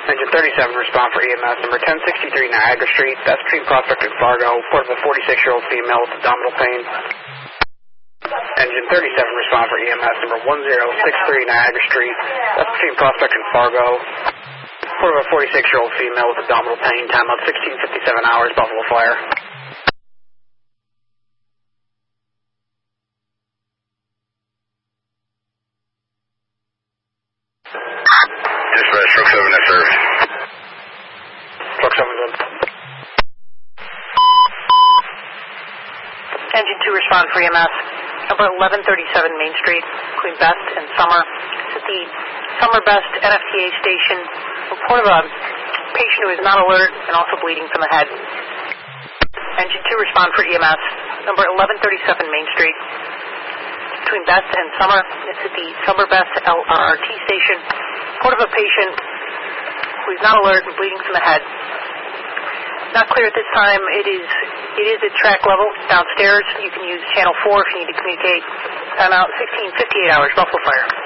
Engine 37, respond for EMS number 1063 Niagara Street. That's between Prospect and Fargo. Report of a 46-year-old female with abdominal pain. Engine 37, respond for EMS number 1063 Niagara Street. That's between Prospect and Fargo. Report of a 46-year-old female with abdominal pain. Time out 16:57 hours, Buffalo Fire. Dispatch, truck 7 at serve. Truck 7's in. Engine 2, respond for EMS. Number 1137 Main Street, between Best and Summer. It's at the Summer Best NFTA station. Report of a patient who is not alert and also bleeding from the head. Engine 2, respond for EMS. Number 1137 Main Street, between Best and Summer. It's at the Summer Best LRT station. Report of a patient who is not alert and bleeding from the head. Not clear at this time. It is at track level downstairs. You can use channel 4 if you need to communicate. Time out 16:58 hours, Buffalo Fire.